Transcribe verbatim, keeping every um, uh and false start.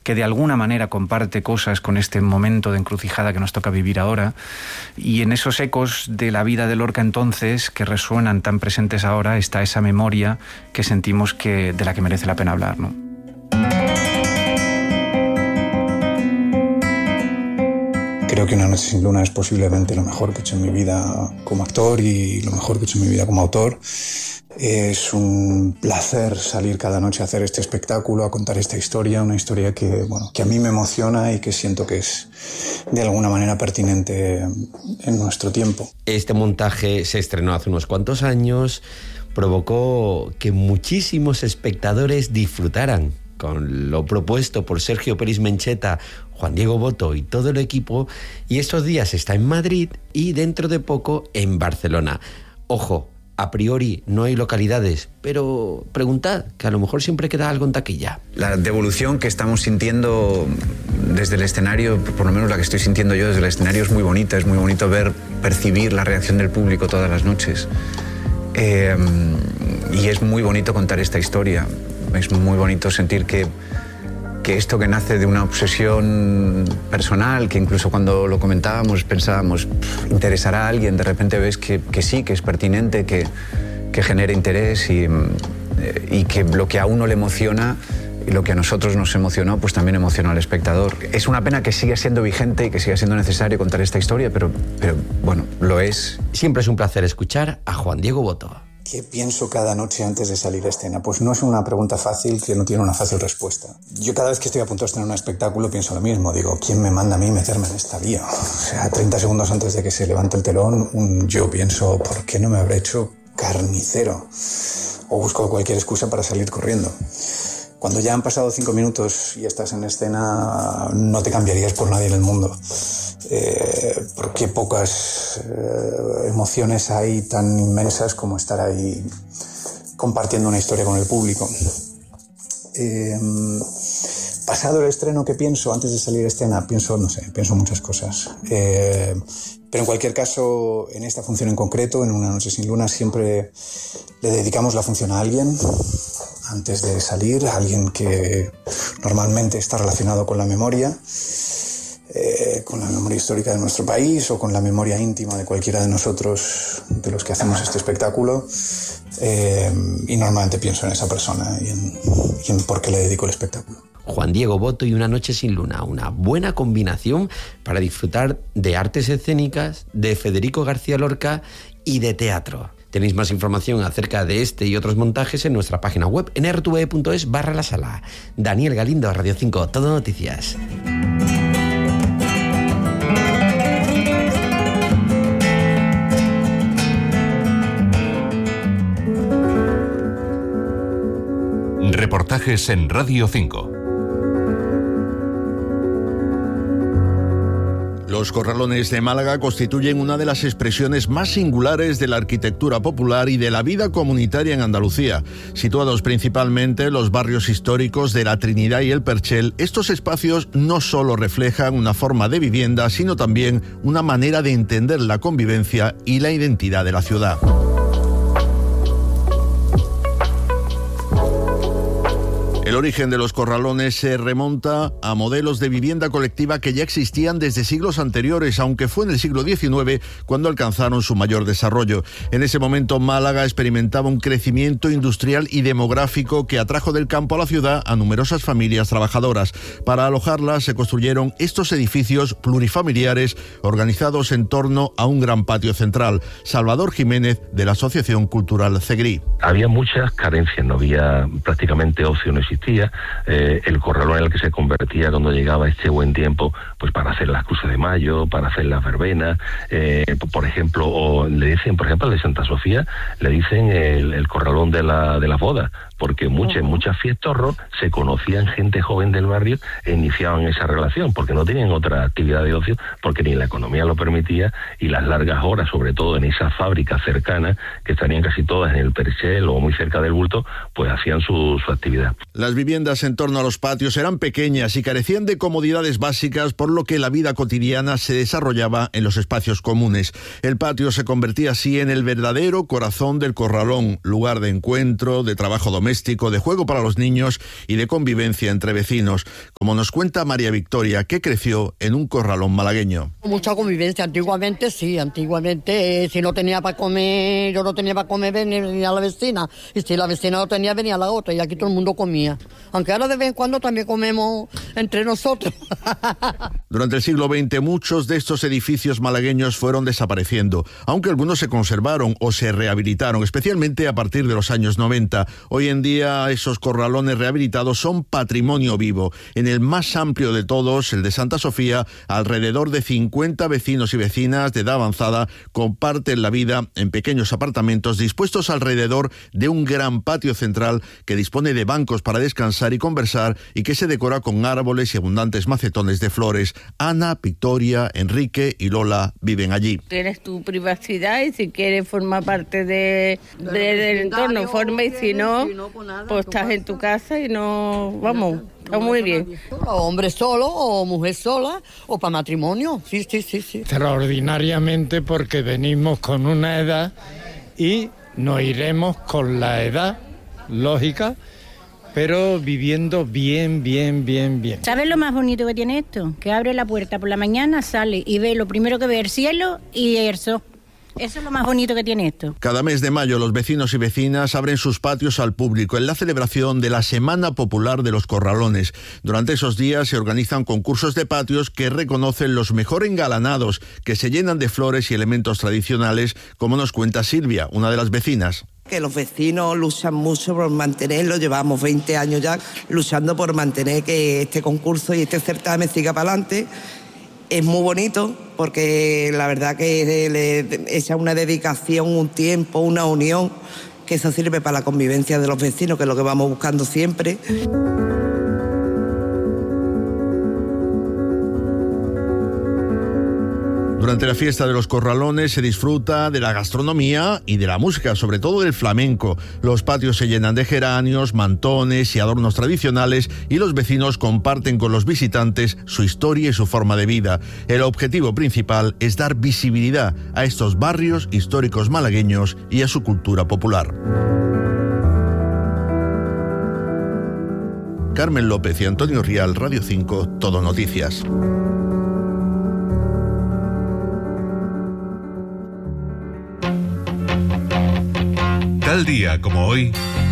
que de alguna manera comparte cosas con este momento de encrucijada que nos toca vivir ahora, y en esos ecos de la vida de Lorca entonces, que resuenan tan presentes ahora, está esa memoria que sentimos que, de la que merece la pena hablar, ¿no? Creo que Una noche sin luna es posiblemente lo mejor que he hecho en mi vida como actor y lo mejor que he hecho en mi vida como autor. Es un placer salir cada noche a hacer este espectáculo, a contar esta historia, una historia que, bueno, que a mí me emociona y que siento que es de alguna manera pertinente en nuestro tiempo. Este montaje se estrenó hace unos cuantos años, provocó que muchísimos espectadores disfrutaran con lo propuesto por Sergio Peris Mencheta, Juan Diego Boto y todo el equipo, y estos días está en Madrid y dentro de poco en Barcelona. Ojo, a priori no hay localidades, pero preguntad, que a lo mejor siempre queda algo en taquilla. La devolución que estamos sintiendo desde el escenario, por lo menos la que estoy sintiendo yo desde el escenario, es muy bonita. Es muy bonito ver, percibir la reacción del público todas las noches. Eh, y es muy bonito contar esta historia. Es muy bonito sentir que, que esto que nace de una obsesión personal, que incluso cuando lo comentábamos pensábamos, interesará a alguien, de repente ves que, que sí, que es pertinente, que, que genera interés y, y que lo que a uno le emociona y lo que a nosotros nos emocionó, pues también emociona al espectador. Es una pena que siga siendo vigente y que siga siendo necesario contar esta historia, pero, pero bueno, lo es. Siempre es un placer escuchar a Juan Diego Boto. ¿Qué pienso cada noche antes de salir a escena? Pues no es una pregunta fácil que no tiene una fácil respuesta. Yo cada vez que estoy a punto de estrenar un espectáculo pienso lo mismo. Digo, ¿quién me manda a mí meterme en esta vía? O sea, treinta segundos antes de que se levante el telón, un, yo pienso, ¿por qué no me habré hecho carnicero? O busco cualquier excusa para salir corriendo. Cuando ya han pasado cinco minutos y estás en escena, no te cambiarías por nadie en el mundo. Eh, porque pocas eh, emociones hay tan inmensas como estar ahí compartiendo una historia con el público. Eh, pasado el estreno, ¿qué pienso antes de salir a escena? Pienso, no sé, pienso muchas cosas. Eh, pero en cualquier caso, en esta función en concreto, en Una noche sin luna, siempre le dedicamos la función a alguien antes de salir, a alguien que normalmente está relacionado con la memoria, eh, con la memoria histórica de nuestro país o con la memoria íntima de cualquiera de nosotros, de los que hacemos este espectáculo, eh, y normalmente pienso en esa persona y en, y en por qué le dedico el espectáculo. Juan Diego Boto y Una noche sin luna, una buena combinación para disfrutar de artes escénicas, de Federico García Lorca y de teatro. Tenéis más información acerca de este y otros montajes en nuestra página web en r t v punto es barra la sala. Daniel Galindo, Radio cinco, Todo Noticias. Reportajes en Radio cinco. Los corralones de Málaga constituyen una de las expresiones más singulares de la arquitectura popular y de la vida comunitaria en Andalucía. Situados principalmente en los barrios históricos de la Trinidad y el Perchel, estos espacios no solo reflejan una forma de vivienda, sino también una manera de entender la convivencia y la identidad de la ciudad. El origen de los corralones se remonta a modelos de vivienda colectiva que ya existían desde siglos anteriores, aunque fue en el siglo diecinueve cuando alcanzaron su mayor desarrollo. En ese momento Málaga experimentaba un crecimiento industrial y demográfico que atrajo del campo a la ciudad a numerosas familias trabajadoras. Para alojarlas se construyeron estos edificios plurifamiliares organizados en torno a un gran patio central. Salvador Jiménez, de la Asociación Cultural Cegrí. Había muchas carencias, no había prácticamente ocio, no existía. Eh, el corralón en el que se convertía cuando llegaba este buen tiempo, pues para hacer las cruces de mayo, para hacer las verbenas, eh, por ejemplo, o le dicen, por ejemplo, al de Santa Sofía, le dicen el, el corralón de la de las bodas, porque muchas, muchas fiestas se conocían gente joven del barrio e iniciaban esa relación, porque no tenían otra actividad de ocio, porque ni la economía lo permitía, y las largas horas, sobre todo en esas fábricas cercanas, que estarían casi todas en el Perchel o muy cerca del Bulto, pues hacían su, su actividad. Las viviendas en torno a los patios eran pequeñas y carecían de comodidades básicas, por lo que la vida cotidiana se desarrollaba en los espacios comunes. El patio se convertía así en el verdadero corazón del corralón, lugar de encuentro, de trabajo doméstico, doméstico, de juego para los niños y de convivencia entre vecinos, como nos cuenta María Victoria, que creció en un corralón malagueño. Mucha convivencia, antiguamente sí, antiguamente eh, si no tenía para comer, yo no tenía para comer, venía a la vecina, y si la vecina no tenía, venía a la otra, y aquí todo el mundo comía. Aunque ahora de vez en cuando también comemos entre nosotros. Durante el siglo veinte muchos de estos edificios malagueños fueron desapareciendo, aunque algunos se conservaron o se rehabilitaron, especialmente a partir de los años noventa. Hoy en día esos corralones rehabilitados son patrimonio vivo. En el más amplio de todos, el de Santa Sofía, alrededor de cincuenta vecinos y vecinas de edad avanzada comparten la vida en pequeños apartamentos dispuestos alrededor de un gran patio central que dispone de bancos para descansar y conversar y que se decora con árboles y abundantes macetones de flores. Ana, Victoria, Enrique y Lola viven allí. Tienes tu privacidad y si quieres formar parte de, de, del entorno, forma, y si no, pues estás en tu casa y no, vamos, está muy bien. O hombre solo o mujer sola o para matrimonio, sí, sí, sí, sí. Extraordinariamente, porque venimos con una edad y nos iremos con la edad lógica, pero viviendo bien, bien, bien, bien. ¿Sabes lo más bonito que tiene esto? Que abre la puerta por la mañana, sale y ve lo primero que ve el cielo y el sol. Eso es lo más bonito que tiene esto. Cada mes de mayo los vecinos y vecinas abren sus patios al público en la celebración de la Semana Popular de los Corralones. Durante esos días se organizan concursos de patios que reconocen los mejor engalanados, que se llenan de flores y elementos tradicionales, como nos cuenta Silvia, una de las vecinas. Que los vecinos luchan mucho por mantenerlo, llevamos veinte años ya luchando por mantener que este concurso y este certamen siga para adelante. Es muy bonito porque la verdad que le echa una dedicación, un tiempo, una unión, que eso sirve para la convivencia de los vecinos, que es lo que vamos buscando siempre. Durante la fiesta de los corralones se disfruta de la gastronomía y de la música, sobre todo del flamenco. Los patios se llenan de geranios, mantones y adornos tradicionales y los vecinos comparten con los visitantes su historia y su forma de vida. El objetivo principal es dar visibilidad a estos barrios históricos malagueños y a su cultura popular. Carmen López y Antonio Rial, Radio cinco, Todo Noticias. Tal día como hoy,